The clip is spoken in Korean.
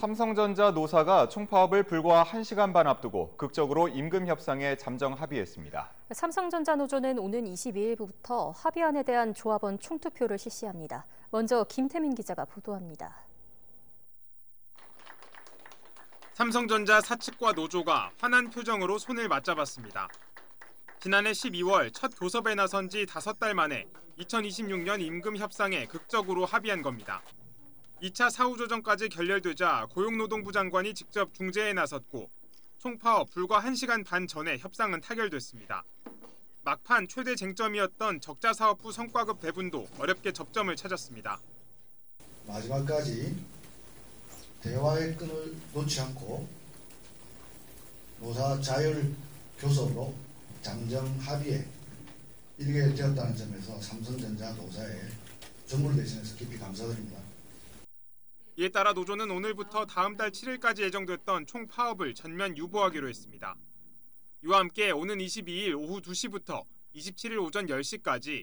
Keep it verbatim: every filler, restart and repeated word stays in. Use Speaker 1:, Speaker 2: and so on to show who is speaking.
Speaker 1: 삼성전자 노사가 총파업을 불과 한 시간 반 앞두고 극적으로 임금 협상에 잠정 합의했습니다.
Speaker 2: 삼성전자 노조는 오는 이십이일부터 합의안에 대한 조합원 총투표를 실시합니다. 먼저 김태민 기자가 보도합니다.
Speaker 3: 삼성전자 사측과 노조가 환한 표정으로 손을 맞잡았습니다. 지난해 십이월 첫 교섭에 나선 지 다섯 달 만에 이천이십육 년 임금 협상에 극적으로 합의한 겁니다. 이 차 사후조정까지 결렬되자 고용노동부 장관이 직접 중재에 나섰고 총파업 불과 한 시간 반 전에 협상은 타결됐습니다. 막판 최대 쟁점이었던 적자사업부 성과급 배분도 어렵게 접점을 찾았습니다.
Speaker 4: 마지막까지 대화의 끈을 놓지 않고 노사 자율 교섭으로 잠정 합의에 이르게 되었다는 점에서 삼성전자 노사에 정부를 대신해서 깊이 감사드립니다.
Speaker 3: 이에 따라 노조는 오늘부터 다음 달 칠일까지 예정됐던 총파업을 전면 유보하기로 했습니다. 이와 함께 오는 이십이일 오후 두 시부터 이십칠일 오전 열 시까지